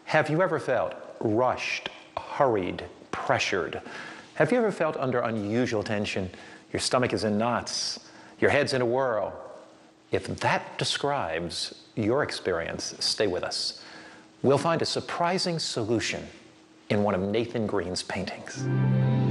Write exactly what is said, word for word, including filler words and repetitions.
Have you ever felt rushed, hurried, pressured? Have you ever felt under unusual tension? Your stomach is in knots, your head's in a whirl. If that describes your experience, stay with us. We'll find a surprising solution in one of Nathan Green's paintings.